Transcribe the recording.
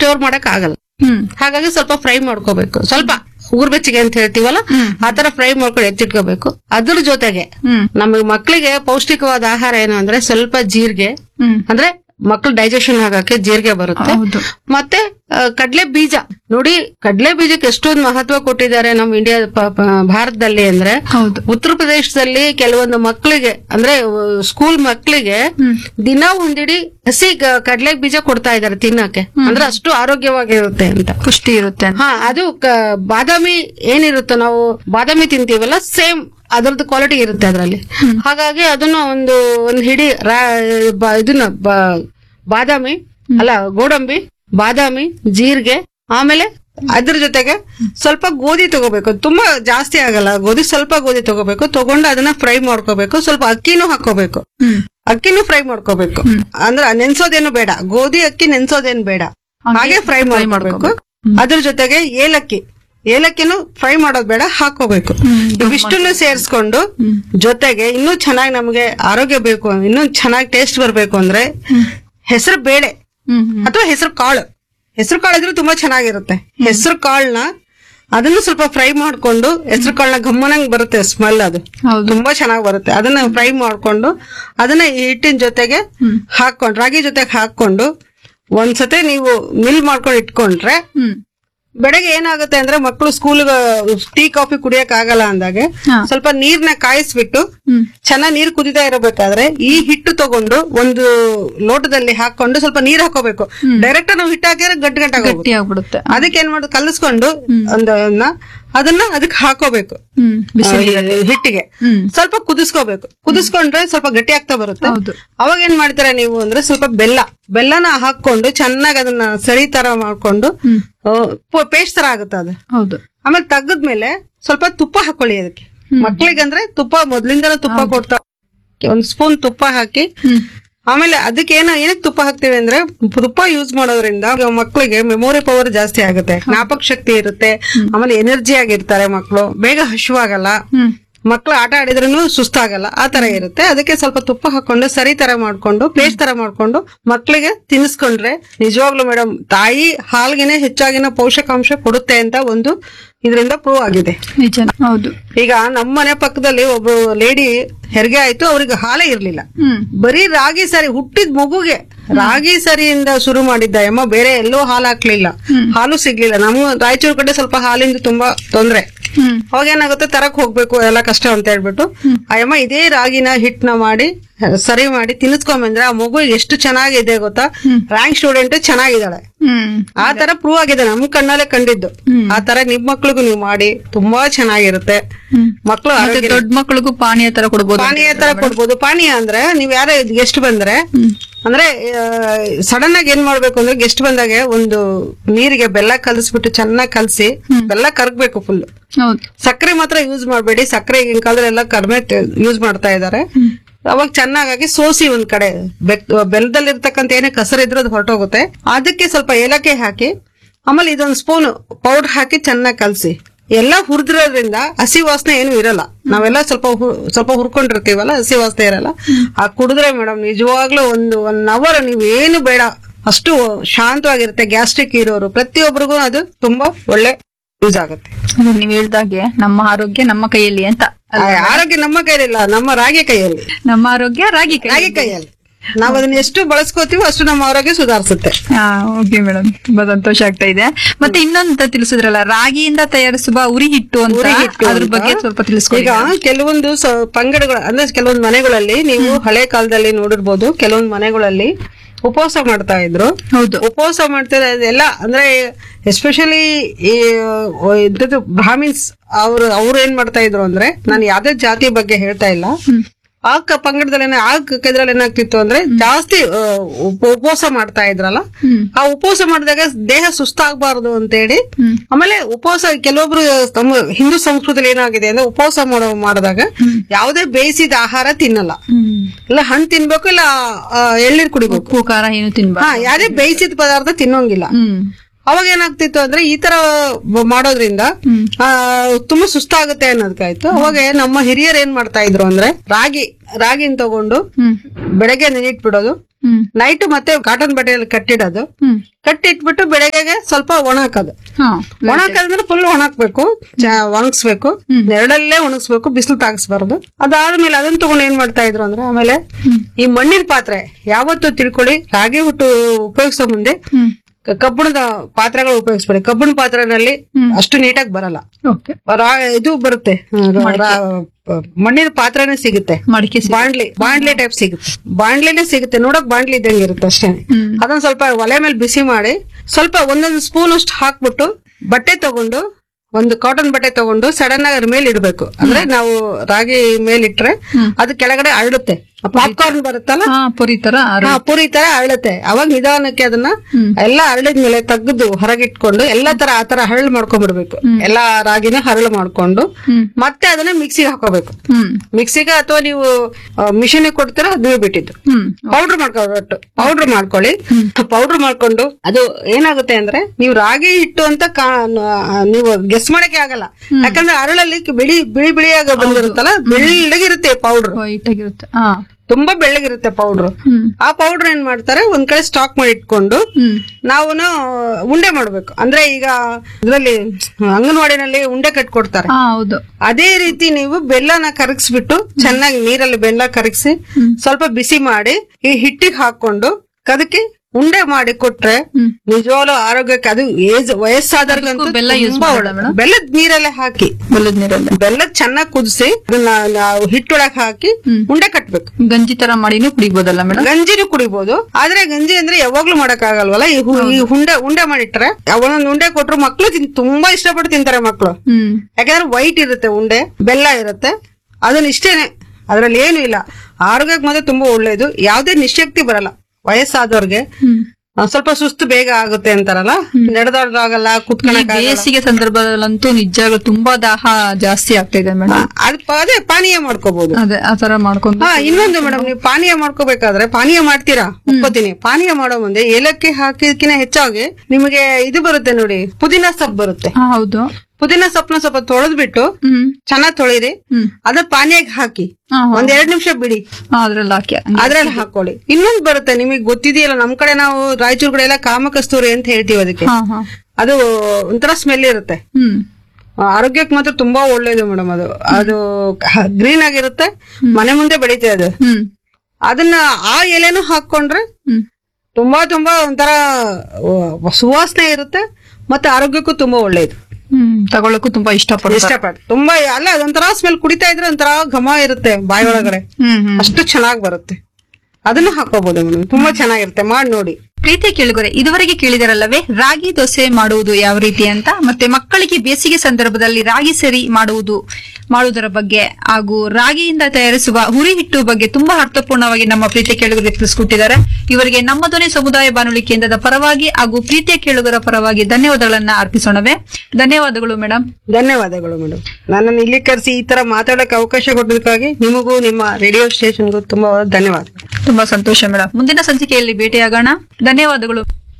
Store ಮಾಡಕ್ ಆಗಲ್ಲ. ಹಾಗಾಗಿ ಸ್ವಲ್ಪ ಫ್ರೈ ಮಾಡ್ಕೋಬೇಕು, ಸ್ವಲ್ಪ ಉಗುರ್ಬೆಚ್ಚಿಗೆ ಅಂತ ಹೇಳ್ತೀವಲ್ಲ ಆತರ ಫ್ರೈ ಮಾಡ್ಕೊಂಡು ಎತ್ತಿಟ್ಕೋಬೇಕು. ಅದ್ರ ಜೊತೆಗೆ ನಮಗೆ ಮಕ್ಕಳಿಗೆ ಪೌಷ್ಟಿಕವಾದ ಆಹಾರ ಏನು ಅಂದ್ರೆ ಸ್ವಲ್ಪ ಜೀರಿಗೆ, ಅಂದ್ರೆ ಮಕ್ಕಳು ಡೈಜೆಷನ್ ಆಗಕ್ಕೆ ಜೀರಿಗೆ ಬರುತ್ತೆ. ಮತ್ತೆ ಕಡಲೆ ಬೀಜ ನೋಡಿ, ಕಡಲೆ ಬೀಜಕ್ಕೆ ಎಷ್ಟೊಂದು ಮಹತ್ವ ಕೊಟ್ಟಿದ್ದಾರೆ ನಮ್ಮ ಇಂಡಿಯಾ ಭಾರತದಲ್ಲಿ ಅಂದ್ರೆ, ಉತ್ತರ ಪ್ರದೇಶದಲ್ಲಿ ಕೆಲವೊಂದು ಮಕ್ಕಳಿಗೆ ಅಂದ್ರೆ ಸ್ಕೂಲ್ ಮಕ್ಕಳಿಗೆ ದಿನ ಒಂದಿಡಿ ಹಸಿ ಕಡಲೆ ಬೀಜ ಕೊಡ್ತಾ ಇದ್ದಾರೆ ತಿನ್ನಕ್ಕೆ, ಅಂದ್ರೆ ಅಷ್ಟು ಆರೋಗ್ಯವಾಗಿರುತ್ತೆ ಅಂತ, ಪುಷ್ಟಿ ಇರುತ್ತೆ. ಅದು ಬಾದಾಮಿ ಏನಿರುತ್ತೆ, ನಾವು ಬಾದಾಮಿ ತಿಂತೀವಲ್ಲ ಸೇಮ್ ಅದರದ್ದು ಕ್ವಾಲಿಟಿ ಇರುತ್ತೆ ಅದರಲ್ಲಿ. ಹಾಗಾಗಿ ಅದನ್ನ ಒಂದು ಹಿಡಿ ಇದನ್ನ ಬಾದಾಮಿ ಅಲ್ಲ ಗೋಡಂಬಿ, ಬಾದಾಮಿ, ಜೀರಿಗೆ, ಆಮೇಲೆ ಅದ್ರ ಜೊತೆಗೆ ಸ್ವಲ್ಪ ಗೋಧಿ ತಗೋಬೇಕು. ತುಂಬಾ ಜಾಸ್ತಿ ಆಗಲ್ಲ ಗೋಧಿ, ಸ್ವಲ್ಪ ಗೋಧಿ ತಗೋಬೇಕು. ತಗೊಂಡು ಅದನ್ನ ಫ್ರೈ ಮಾಡ್ಕೋಬೇಕು. ಸ್ವಲ್ಪ ಅಕ್ಕಿನೂ ಹಾಕೋಬೇಕು, ಅಕ್ಕಿನೂ ಫ್ರೈ ಮಾಡ್ಕೋಬೇಕು. ಅಂದ್ರೆ ನೆನ್ಸೋದೇನು ಬೇಡ, ಗೋಧಿ ಅಕ್ಕಿ ನೆನ್ಸೋದೇನು ಬೇಡ, ಹಾಗೆ ಫ್ರೈ ಮಾಡ್ಕೋಬೇಕು. ಅದ್ರ ಜೊತೆಗೆ ಏಲಕ್ಕಿನೂ ಫ್ರೈ ಮಾಡೋದ್ ಬೇಡ, ಹಾಕೋಬೇಕು. ಇವಿಷ್ಟನ್ನು ಸೇರಿಸ್ಕೊಂಡು ಜೊತೆಗೆ ಇನ್ನೂ ಚೆನ್ನಾಗಿ ನಮಗೆ ಆರೋಗ್ಯ ಬೇಕು, ಇನ್ನೂ ಚೆನ್ನಾಗಿ ಟೇಸ್ಟ್ ಬರ್ಬೇಕು ಅಂದ್ರೆ ಹೆಸರು ಬೇಳೆ ಅಥವಾ ಹೆಸರು ಕಾಳು ಇದ್ರೆ ತುಂಬಾ ಚೆನ್ನಾಗಿರುತ್ತೆ. ಹೆಸರು ಕಾಳನ್ನ ಅದನ್ನು ಸ್ವಲ್ಪ ಫ್ರೈ ಮಾಡ್ಕೊಂಡು, ಹೆಸರು ಕಾಳನ್ನ ಗಮ್ಮನಂಗ್ ಬರುತ್ತೆ ಸ್ಮೆಲ್, ಅದು ತುಂಬಾ ಚೆನ್ನಾಗಿ ಬರುತ್ತೆ. ಅದನ್ನ ಫ್ರೈ ಮಾಡ್ಕೊಂಡು ಅದನ್ನ ಹಿಟ್ಟಿನ ಜೊತೆಗೆ ಹಾಕೊಂಡು, ರಾಗಿ ಜೊತೆಗೆ ಹಾಕೊಂಡು ಒಂದ್ಸತಿ ನೀವು ಮಿಲ್ ಮಾಡ್ಕೊಂಡು ಇಟ್ಕೊಂಡ್ರೆ ಬೆಳಗ್ಗೆ ಏನಾಗುತ್ತೆ ಅಂದ್ರೆ ಮಕ್ಕಳು ಸ್ಕೂಲ್ ಟೀ ಕಾಫಿ ಕುಡಿಯಕ್ ಆಗಲ್ಲ ಅಂದಾಗ ಸ್ವಲ್ಪ ನೀರ್ನ ಕಾಯಿಸ್ಬಿಟ್ಟು ಚೆನ್ನಾಗಿ ನೀರ್ ಕುದಿತಾ ಇರಬೇಕಾದ್ರೆ ಈ ಹಿಟ್ಟು ತಗೊಂಡು ಒಂದು ಲೋಟದಲ್ಲಿ ಹಾಕೊಂಡು ಸ್ವಲ್ಪ ನೀರ್ ಹಾಕೋಬೇಕು. ಡೈರೆಕ್ಟ್ ನಾವು ಹಿಟ್ಟು ಹಾಕಿದ್ರೆ ಗಟ್ಟಿ ಆಗ್ಬಿಡುತ್ತೆ. ಅದಕ್ಕೆ ಏನ್ ಮಾಡೋದು, ಕಲಿಸ್ಕೊಂಡು ಅದನ್ನ ಅದಕ್ಕೆ ಹಾಕೋಬೇಕು, ಹಿಟ್ಟಿಗೆ ಸ್ವಲ್ಪ ಕುದಿಸ್ಕೋಬೇಕು. ಕುದಿಸ್ಕೊಂಡ್ರೆ ಸ್ವಲ್ಪ ಗಟ್ಟಿ ಆಗ್ತಾ ಬರುತ್ತೆ. ಅವಾಗ ಏನ್ ಮಾಡ್ತೀರಾ ನೀವು ಅಂದ್ರೆ ಸ್ವಲ್ಪ ಬೆಲ್ಲನ ಹಾಕೊಂಡು ಚೆನ್ನಾಗಿ ಅದನ್ನ ಸರಿ ತರ ಮಾಡ್ಕೊಂಡು ಪೇಸ್ಟ್ ತರ ಆಗುತ್ತೆ ಅದು. ಆಮೇಲೆ ತೆಗೆದ್ಮೇಲೆ ಸ್ವಲ್ಪ ತುಪ್ಪ ಹಾಕೊಳ್ಳಿ ಅದಕ್ಕೆ. ಮಕ್ಳಿಗಂದ್ರೆ ತುಪ್ಪ ಮೊದ್ಲಿಂದಲೂ ತುಪ್ಪ ಕೊಡ್ತಾ, ಒಂದ್ ಸ್ಪೂನ್ ತುಪ್ಪ ಹಾಕಿ, ಆಮೇಲೆ ಅದಕ್ಕೆ ಏನಕ್ಕೆ ತುಪ್ಪ ಹಾಕ್ತಿವಿ ಅಂದ್ರೆ ತುಪ್ಪ ಯೂಸ್ ಮಾಡೋದ್ರಿಂದ ಮಕ್ಕಳಿಗೆ ಮೆಮೊರಿ ಪವರ್ ಜಾಸ್ತಿ ಆಗುತ್ತೆ, ಜ್ಞಾಪಕ ಶಕ್ತಿ ಇರುತ್ತೆ, ಆಮೇಲೆ ಎನರ್ಜಿ ಆಗಿರ್ತಾರೆ ಮಕ್ಕಳು, ಬೇಗ ಹಸಿವಾಗಲ್ಲ, ಮಕ್ಕಳು ಆಟ ಆಡಿದ್ರೂ ಸುಸ್ತಾಗಲ್ಲ, ಆ ತರ ಇರುತ್ತೆ. ಅದಕ್ಕೆ ಸ್ವಲ್ಪ ತುಪ್ಪ ಹಾಕೊಂಡು ಸರಿ ತರ ಮಾಡ್ಕೊಂಡು ಪೇಸ್ಟ್ ತರ ಮಾಡ್ಕೊಂಡು ಮಕ್ಕಳಿಗೆ ತಿನ್ನಿಸ್ಕೊಂಡ್ರೆ ನಿಜವಾಗ್ಲೂ ಮೇಡಮ್ ತಾಯಿ ಹಾಲ್ಗಿನೇ ಹೆಚ್ಚಾಗಿನ ಪೋಷಕಾಂಶ ಕೊಡುತ್ತೆ ಅಂತ ಒಂದು ಇದರಿಂದ ಪ್ರೂವ್ ಆಗಿದೆ. ಹೌದು. ಈಗ ನಮ್ಮ ಮನೆ ಪಕ್ಕದಲ್ಲಿ ಒಬ್ರು ಲೇಡಿ ಹೆರಿಗೆ ಆಯ್ತು, ಅವ್ರಿಗೆ ಹಾಲೇ ಇರ್ಲಿಲ್ಲ, ಬರೀ ರಾಗಿ ಸರಿ ಹುಟ್ಟಿದ ಮಗುಗೆ ರಾಗಿ ಸರಿಯಿಂದ ಶುರು ಮಾಡಿದ್ದ ಅಮ್ಮ, ಬೇರೆ ಎಲ್ಲೋ ಹಾಲು ಹಾಕ್ಲಿಲ್ಲ, ಹಾಲು ಸಿಗ್ಲಿಲ್ಲ. ನಮ್ಮ ರಾಯಚೂರು ಕಡೆ ಸ್ವಲ್ಪ ಹಾಲಿಂದ ತುಂಬಾ ತೊಂದ್ರೆ, ಅವಾಗ ಏನಾಗುತ್ತೆ ತರಕ್ ಹೋಗ್ಬೇಕು ಎಲ್ಲ ಕಷ್ಟ ಅಂತ ಹೇಳ್ಬಿಟ್ಟು ಅಯ್ಯಮ್ಮ ಇದೇ ರಾಗಿನ ಹಿಟ್ನ ಮಾಡಿ ಸರಿ ಮಾಡಿ ತಿನ್ನಿಸ್ಕೊಂಬಂದ್ರೆ ಆ ಮಗು ಎಷ್ಟು ಚೆನ್ನಾಗಿದೆ ಗೊತ್ತಾ, ರ್ಯಾಂಕ್ ಸ್ಟೂಡೆಂಟ್ ಚೆನ್ನಾಗಿದ್ದಾಳೆ. ಆ ತರ ಪ್ರೂವ್ ಆಗಿದೆ, ನಮ್ ಕಣ್ಣಲ್ಲೇ ಕಂಡಿದ್ದು. ಆ ತರ ನಿಮ್ ಮಕ್ಳಿಗೂ ನೀವು ಮಾಡಿ ತುಂಬಾ ಚೆನ್ನಾಗಿರುತ್ತೆ. ಮಕ್ಳು ದೊಡ್ಡ ಮಕ್ಳಿಗೂ ಪಾನೀಯ ತರ ಕೊಡ್ಬೋದು. ಪಾನೀಯ ಅಂದ್ರೆ ನೀವ್ ಯಾರೇ ಗೆಸ್ಟ್ ಬಂದ್ರೆ ಅಂದ್ರೆ ಸಡನ್ ಆಗಿ ಏನ್ ಮಾಡ್ಬೇಕು ಅಂದ್ರೆ ಗೆಸ್ಟ್ ಬಂದಾಗ ಒಂದು ನೀರಿಗೆ ಬೆಲ್ಲ ಕಲಸ್ಬಿಟ್ಟು ಚೆನ್ನಾಗಿ ಕಲಸಿ, ಬೆಲ್ಲ ಕರಗ್ಬೇಕು ಫುಲ್, ಸಕ್ಕರೆ ಮಾತ್ರ ಯೂಸ್ ಮಾಡಬೇಡಿ. ಸಕ್ಕರೆ ಈಗಿನ ಕಾಲದಲ್ಲಿ ಎಲ್ಲ ಕಡಿಮೆ ಯೂಸ್ ಮಾಡ್ತಾ ಇದಾರೆ. ಅವಾಗ ಚೆನ್ನಾಗಿ ಸೋಸಿ ಒಂದ್ ಕಡೆ ಬೆಲ್ಲದಲ್ಲಿರ್ತಕ್ಕಂಥ ಏನೇ ಕಸರಿದ್ರು ಅದು ಹೊರಟೋಗುತ್ತೆ. ಅದಕ್ಕೆ ಸ್ವಲ್ಪ ಏಲಕ್ಕಿ ಹಾಕಿ, ಆಮೇಲೆ ಇದೊಂದು ಸ್ಪೂನ್ ಪೌಡರ್ ಹಾಕಿ ಚೆನ್ನಾಗಿ ಕಲಸಿ, ಎಲ್ಲ ಹುರಿದಿರೋದ್ರಿಂದ ಹಸಿ ವಾಸನೆ ಏನು ಇರಲ್ಲ. ನಾವೆಲ್ಲ ಸ್ವಲ್ಪ ಹುರ್ಕೊಂಡಿರ್ತೀವಲ್ಲ, ಹಸಿ ವಾಸನೆ ಇರಲ್ಲ. ಆ ಕುಡಿದ್ರೆ ಮೇಡಮ್ ನಿಜವಾಗ್ಲೂ ಒಂದು 1 ಅವರ್ ನೀವು ಏನು ಬೇಡ, ಅಷ್ಟು ಶಾಂತವಾಗಿರುತ್ತೆ. ಗ್ಯಾಸ್ಟ್ರಿಕ್ ಇರೋರು ಪ್ರತಿಯೊಬ್ಬರಿಗೂ ಅದು ತುಂಬಾ ಒಳ್ಳೆ ಯೂಸ್ ಆಗುತ್ತೆ. ನೀವ್ ಹೇಳ್ದಾಗೆ ನಮ್ಮ ಆರೋಗ್ಯ ನಮ್ಮ ಕೈಯಲ್ಲಿ ಅಂತ. ಆರೋಗ್ಯ ನಮ್ಮ ಕೈಯಲ್ಲಿಲ್ಲ, ನಮ್ಮ ರಾಗಿ ಕೈಯಲ್ಲಿ. ನಮ್ಮ ಆರೋಗ್ಯ ರಾಗಿ ಕೈಯಲ್ಲಿ. ನಾವ್ ಅದನ್ನ ಎಷ್ಟು ಬಳಸ್ಕೋತೀವೋ ಅಷ್ಟು ನಮ್ಮ ಆರೋಗ್ಯ ಸುಧಾರಿಸುತ್ತೆ. ಓಕೆ ಮೇಡಮ್, ತುಂಬಾ ಸಂತೋಷ ಆಗ್ತಾ ಇದೆ. ಮತ್ತೆ ಇನ್ನೊಂದು ತಿಳಿಸಿದ್ರಲ್ಲ, ರಾಗಿಯಿಂದ ತಯಾರಿಸುವ ಉರಿ ಹಿಟ್ಟು ಅಂತ, ಅದ್ರ ಬಗ್ಗೆ ಸ್ವಲ್ಪ ತಿಳಿಸ್ಕೊಡಿ. ಈಗ ಕೆಲವೊಂದು ಪಂಗಡಗಳು ಅಂದ್ರೆ ಕೆಲವೊಂದು ಮನೆಗಳಲ್ಲಿ ನೀವು ಹಳೆ ಕಾಲದಲ್ಲಿ ನೋಡಿರ್ಬೋದು, ಕೆಲವೊಂದು ಮನೆಗಳಲ್ಲಿ ಉಪವಾಸ ಮಾಡ್ತಾ ಇದ್ರು. ಉಪವಾಸ ಮಾಡ್ತಾ ಎಲ್ಲ ಅಂದ್ರೆ ಎಸ್ಪೆಷಲಿ ಬ್ರಾಹ್ಮಿನ್ಸ್ ಅವ್ರು ಏನ್ ಮಾಡ್ತಾ ಇದ್ರು ಅಂದ್ರೆ, ನಾನು ಯಾವ್ದೇ ಜಾತಿ ಬಗ್ಗೆ ಹೇಳ್ತಾ ಇಲ್ಲ, ಆ ಪಂಗಡದಲ್ಲಿ ಇದ್ರಲ್ಲಿ ಏನಾಗ್ತಿತ್ತು ಅಂದ್ರೆ ಜಾಸ್ತಿ ಉಪವಾಸ ಮಾಡ್ತಾ ಇದ್ರಲ್ಲ, ಆ ಉಪವಾಸ ಮಾಡಿದಾಗ ದೇಹ ಸುಸ್ತಾಗಬಾರದು ಅಂತ ಹೇಳಿ, ಆಮೇಲೆ ಉಪವಾಸ ಕೆಲವೊಬ್ರು ನಮ್ಮ ಹಿಂದೂ ಸಂಸ್ಕೃತಿಯಲ್ಲಿ ಏನಾಗಿದೆ ಅಂದ್ರೆ ಉಪವಾಸ ಮಾಡಿದಾಗ ಯಾವುದೇ ಬೇಯಿಸಿದ ಆಹಾರ ತಿನ್ನಲ್ಲ, ಇಲ್ಲ ಹಣ್ಣು ತಿನ್ಬೇಕು, ಇಲ್ಲ ಎಳ್ನೀರ್ ಕುಡಿಬೇಕು, ಖಾರ ಏನು ತಿನ್ಬೇಕು, ಯಾವುದೇ ಬೇಯಿಸಿದ ಪದಾರ್ಥ ತಿನ್ನೋಂಗಿಲ್ಲ. ಅವಾಗ ಏನಾಗ್ತಿತ್ತು ಅಂದ್ರೆ ಈ ತರ ಮಾಡೋದ್ರಿಂದ ತುಂಬಾ ಸುಸ್ತಾಗುತ್ತೆ ಅನ್ನೋದಕ್ಕಾಯ್ತು. ಅವಾಗ ನಮ್ಮ ಹಿರಿಯರು ಏನ್ ಮಾಡ್ತಾ ಇದ್ರು ಅಂದ್ರೆ ರಾಗಿನ ತಗೊಂಡು ಬೆಳಗ್ಗೆ ನೆನಿಟ್ಬಿಡೋದು, ನೈಟ್ ಮತ್ತೆ ಕಾಟನ್ ಬಟ್ಟೆಯಲ್ಲಿ ಕಟ್ಟಿಡೋದು, ಕಟ್ಟಿಟ್ಬಿಟ್ಟು ಬೆಳಗ್ಗೆಗೆ ಸ್ವಲ್ಪ ಒಣಹಾಕೋದು. ಒಣಹಾಕಾದ್ಮೇಲೆ ಫುಲ್ ಒಣಹಾಕ್ಬೇಕು, ಒಣಗಿಸ್ಬೇಕು, ನೆರಳಲ್ಲೇ ಒಣಗಿಸ್ಬೇಕು, ಬಿಸಿಲು ತಾಗಿಸ್ಬಾರ್ದು. ಅದಾದ್ಮೇಲೆ ಅದನ್ನ ತಗೊಂಡು ಏನ್ ಮಾಡ್ತಾ ಇದ್ರು ಅಂದ್ರೆ ಆಮೇಲೆ ಈ ಮಣ್ಣಿನ ಪಾತ್ರೆ ಯಾವತ್ತೂ ತಿಳ್ಕೊಳ್ಳಿ, ರಾಗಿ ಹುಟ್ಟು ಉಪಯೋಗಿಸೋ ಮುಂದೆ ಕಬ್ಬಿಣದ ಪಾತ್ರೆಗಳು ಉಪಯೋಗಿಸ್ಬೇಡಿ. ಕಬ್ಬಿಣ ಪಾತ್ರೆನಲ್ಲಿ ಅಷ್ಟು ನೀಟಾಗಿ ಬರಲ್ಲ, ಇದು ಬರುತ್ತೆ, ಮಣ್ಣಿನ ಪಾತ್ರೆನೇ ಸಿಗುತ್ತೆ, ಬಾಂಡ್ಲಿ ಟೈಪ್ ಸಿಗುತ್ತೆ, ಬಾಂಡ್ಲಿನೇ ಸಿಗುತ್ತೆ, ನೋಡಕ್ ಬಾಂಡ್ಲಿ ಇದ್ದಂಗೆ ಇರುತ್ತೆ ಅಷ್ಟೇ. ಅದನ್ನ ಸ್ವಲ್ಪ ಒಲೆ ಮೇಲೆ ಬಿಸಿ ಮಾಡಿ ಸ್ವಲ್ಪ ಒಂದೊಂದು ಸ್ಪೂನ್ ಅಷ್ಟು ಹಾಕ್ಬಿಟ್ಟು ಬಟ್ಟೆ ತಗೊಂಡು, ಒಂದು ಕಾಟನ್ ಬಟ್ಟೆ ತಗೊಂಡು ಸಡನ್ ಆಗಿ ಅದ್ರ ಮೇಲೆ ಇಡ್ಬೇಕು. ಅಂದ್ರೆ ನಾವು ರಾಗಿ ಮೇಲಿಟ್ರೆ ಅದು ಕೆಳಗಡೆ ಅರಳುತ್ತೆ, ಪಾಪ್ಕಾರ್ನ್ ಬರುತ್ತಲ್ಲ ಪುರಿ ತರ ಅರಳುತ್ತೆ. ಅವಾಗ ನಿಧಾನಕ್ಕೆ ಅದನ್ನ ಎಲ್ಲಾ ಅರಳಿದ್ಮೇಲೆ ತೆಗೆದು ಹೊರಗಿಟ್ಕೊಂಡು ಎಲ್ಲಾ ತರ ಆ ತರ ಹರಳು ಮಾಡ್ಕೊಂಡ್ಬಿಡ್ಬೇಕು. ಎಲ್ಲಾ ರಾಗಿನ ಹರಳು ಮಾಡ್ಕೊಂಡು ಮತ್ತೆ ಅದನ್ನ ಮಿಕ್ಸಿಗೆ ಹಾಕೋಬೇಕು. ಮಿಕ್ಸಿಗೆ ಅಥವಾ ನೀವು ಮಿಷಿನ್ ಕೊಡ್ತೀರ ಅದನ್ನ ಬಿಟ್ಟಿದ್ದು ಪೌಡರ್ ಮಾಡ್ಕೊಟ್ಟು ಪೌಡರ್ ಮಾಡ್ಕೊಳ್ಳಿ. ಪೌಡರ್ ಮಾಡ್ಕೊಂಡು ಅದು ಏನಾಗುತ್ತೆ ಅಂದ್ರೆ ನೀವು ರಾಗಿ ಹಿಟ್ಟು ಅಂತ ನೀವು ಗೆಸ್ ಮಾಡಕ್ಕೆ ಆಗಲ್ಲ, ಯಾಕಂದ್ರೆ ಅರಳಲ್ಲಿ ಬಿಳಿ ಬಿಳಿಯಾಗ ಬಂದಿರುತ್ತಲ್ಲ, ಬೆಳ್ಳಗಿರುತ್ತೆ ಪೌಡರ್, ತುಂಬಾ ಬೆಳ್ಳಗಿರುತ್ತೆ ಪೌಡರ್. ಆ ಪೌಡರ್ ಏನ್ ಮಾಡ್ತಾರೆ ಒಂದ್ ಕಡೆ ಸ್ಟಾಕ್ ಮಾಡಿ ಇಟ್ಕೊಂಡು ನಾವು ಉಂಡೆ ಮಾಡ್ಬೇಕು. ಅಂದ್ರೆ ಈಗ ಇದ್ರಲ್ಲಿ ಅಂಗನವಾಡಿನಲ್ಲಿ ಉಂಡೆ ಕಟ್ಕೊಡ್ತಾರೆ, ಅದೇ ರೀತಿ ನೀವು ಬೆಲ್ಲನ ಕರಗಿಸ್ಬಿಟ್ಟು ಚೆನ್ನಾಗಿ ನೀರಲ್ಲಿ ಬೆಲ್ಲ ಕರಗಿಸಿ ಸ್ವಲ್ಪ ಬಿಸಿ ಮಾಡಿ ಈ ಹಿಟ್ಟಿಗೆ ಹಾಕೊಂಡು ಅದಕ್ಕೆ ಉಂಡೆ ಮಾಡಿ ಕೊಟ್ರೆ ನಿಜವಾಗ್ಲೂ ಆರೋಗ್ಯಕ್ಕೆ, ಅದು ವಯಸ್ಸಾದವ್ರಿಗಂತೂ ಬೆಲ್ಲದ ನೀರಲ್ಲೇ ಹಾಕಿ ಬೆಲ್ಲ ಚೆನ್ನಾಗಿ ಕುದಿಸಿ ಅದನ್ನ ಹಿಟ್ಟೊಳಗೆ ಹಾಕಿ ಉಂಡೆ ಕಟ್ಬೇಕು. ಗಂಜಿ ತರ ಮಾಡಿನೂ ಕುಡಿಬಹುದಲ್ಲ ಮೇಡಮ್? ಗಂಜಿನೂ ಕುಡಿಬಹುದು, ಆದ್ರೆ ಗಂಜಿ ಅಂದ್ರೆ ಯಾವಾಗ್ಲೂ ಮಾಡಕ್ ಆಗಲ್ವಲ್ಲ. ಈ ಉಂಡೆ ಮಾಡಿಟ್ರೆ ಒಂದೊಂದು ಉಂಡೆ ಕೊಟ್ರು ಮಕ್ಳು ತುಂಬಾ ಇಷ್ಟಪಟ್ಟು ತಿಂತಾರೆ ಮಕ್ಳು. ಯಾಕಂದ್ರೆ ವೈಟ್ ಇರುತ್ತೆ ಉಂಡೆ, ಬೆಲ್ಲ ಇರುತ್ತೆ, ಅದನ್ನ ಇಷ್ಟೇನೆ, ಅದ್ರಲ್ಲಿ ಏನು ಇಲ್ಲ. ಆರೋಗ್ಯಕ್ಕೆ ಮಾತ್ರ ತುಂಬಾ ಒಳ್ಳೇದು, ಯಾವ್ದೇ ನಿಶಕ್ತಿ ಬರಲ್ಲ. ವಯಸ್ಸಾದವ್ರಿಗೆ ಸ್ವಲ್ಪ ಸುಸ್ತು ಬೇಗ ಆಗುತ್ತೆ ಅಂತಾರಲ್ಲ, ನಡೆದಾಡೋದಾಗಲ್ಲ, ಕುತ್ಕೊಳ್ಳೋಕೆ ಬೇಸಿಗೆ ಸಂದರ್ಭದಲ್ಲಂತೂ ನಿಜವಾಗ್ಲೂ ತುಂಬಾ ದಾಹ ಜಾಸ್ತಿ ಆಗ್ತಾ ಇದೆ ಮೇಡಮ್. ಅದೇ ಪಾನೀಯ ಮಾಡ್ಕೋಬಹುದು, ಅದೇ ಆತರ ಮಾಡ್ಕೊಂಡು. ಇನ್ನೊಂದು ಮೇಡಮ್, ನೀವು ಪಾನೀಯ ಮಾಡ್ಕೋಬೇಕಾದ್ರೆ ಪಾನೀಯ ಮಾಡ್ತೀರಾ ಒಪ್ಕೋತೀನಿ, ಪಾನೀಯ ಮಾಡೋ ಮುಂದೆ ಏಲಕ್ಕಿ ಹಾಕಿದಕ್ಕಿಂತ ಹೆಚ್ಚಾಗಿ ನಿಮಗೆ ಇದು ಬರುತ್ತೆ ನೋಡಿ, ಪುದೀನ ಸೊಪ್ಪು ಬರುತ್ತೆ. ಹೌದು, ಪುದೀನ ಸೊಪ್ಪನ ಸ್ವಲ್ಪ ತೊಳೆದ್ಬಿಟ್ಟು ಚೆನ್ನಾಗಿ ತೊಳಿರಿ, ಅದ್ರ ಪಾನೀಯಕ್ಕೆ ಹಾಕಿ ಒಂದ್ 2 ನಿಮಿಷ ಬಿಡಿ, ಅದ್ರಲ್ಲಿ ಹಾಕೊಳ್ಳಿ. ಇನ್ನೊಂದು ಬರುತ್ತೆ ನಿಮಗೆ ಗೊತ್ತಿದೆಯಲ್ಲ, ನಮ್ ಕಡೆ ನಾವು ರಾಯಚೂರು ಕಡೆ ಎಲ್ಲ ಕಾಮಕಸ್ತೂರಿ ಅಂತ ಹೇಳ್ತೀವಿ ಅದಕ್ಕೆ. ಅದು ಒಂಥರ ಸ್ಮೆಲ್ ಇರುತ್ತೆ, ಆರೋಗ್ಯಕ್ಕೆ ಮಾತ್ರ ತುಂಬಾ ಒಳ್ಳೇದು ಮೇಡಮ್. ಅದು ಗ್ರೀನ್ ಆಗಿರುತ್ತೆ, ಮನೆ ಮುಂದೆ ಬೆಳೀತೆ ಅದು. ಅದನ್ನ ಆ ಎಲೆನೂ ಹಾಕೊಂಡ್ರೆ ತುಂಬಾ ಒಂಥರ ಸುವಾಸನೆ ಇರುತ್ತೆ, ಮತ್ತೆ ಆರೋಗ್ಯಕ್ಕೂ ತುಂಬಾ ಒಳ್ಳೇದು. ತಗೊಳಕ್ಕೂ ತುಂಬಾ ಇಷ್ಟಪಟ್ಟು ತುಂಬಾ ಅಲ್ಲ, ಅದೊಂಥರ ಸ್ಮೆಲ್, ಕುಡಿತಾ ಇದ್ರೆ ಒಂಥರ ಘಮ ಇರುತ್ತೆ ಬಾಯಿ ಒಳಗಡೆ, ಅಷ್ಟು ಚೆನ್ನಾಗಿ ಬರುತ್ತೆ. ಅದನ್ನ ಹಾಕೋಬಹುದು ಮೇಡಮ್, ತುಂಬಾ ಚೆನ್ನಾಗಿರುತ್ತೆ, ಮಾಡಿ ನೋಡಿ. ಪ್ರೀತಿ ಕೇಳುಗರೆ, ಇದುವರೆಗೆ ಕೇಳಿದರಲ್ಲವೇ ರಾಗಿ ದೋಸೆ ಮಾಡುವುದು ಯಾವ ರೀತಿ ಅಂತ, ಮತ್ತೆ ಮಕ್ಕಳಿಗೆ ಬೇಸಿಗೆ ಸಂದರ್ಭದಲ್ಲಿ ರಾಗಿ ಸರಿ ಮಾಡುವುದರ ಬಗ್ಗೆ ಹಾಗೂ ರಾಗಿಯಿಂದ ತಯಾರಿಸುವ ಹುರಿ ಹಿಟ್ಟು ಬಗ್ಗೆ ತುಂಬಾ ಅರ್ಥಪೂರ್ಣವಾಗಿ ನಮ್ಮ ಪ್ರೀತಿಯ ಕೇಳುಗರಿಗೆ ತಿಳಿಸಿಕೊಟ್ಟಿದ್ದಾರೆ. ಇವರಿಗೆ ನಮ್ಮ ಧ್ವನಿ ಸಮುದಾಯ ಬಾನುಲಿ ಕೇಂದ್ರದ ಪರವಾಗಿ ಹಾಗೂ ಪ್ರೀತಿಯ ಕೇಳುಗರ ಪರವಾಗಿ ಧನ್ಯವಾದಗಳನ್ನ ಅರ್ಪಿಸೋಣವೇ. ಧನ್ಯವಾದಗಳು ಮೇಡಮ್. ಧನ್ಯವಾದಗಳು ಮೇಡಮ್, ನನ್ನನ್ನು ಇಲ್ಲಿ ಕರೆಸಿ ಈ ತರ ಮಾತಾಡಕ್ಕೆ ಅವಕಾಶ ಕೊಟ್ಟದಕ್ಕಾಗಿ ನಿಮಗೂ ನಿಮ್ಮ ರೇಡಿಯೋ ಸ್ಟೇಷನ್ಗೂ ತುಂಬಾ ಧನ್ಯವಾದ. ತುಂಬಾ ಸಂತೋಷ ಮೇಡಮ್. ಮುಂದಿನ ಸಂಚಿಕೆಯಲ್ಲಿ ಭೇಟಿಯಾಗೋಣ. ಧನ್ಯವಾದಗಳು.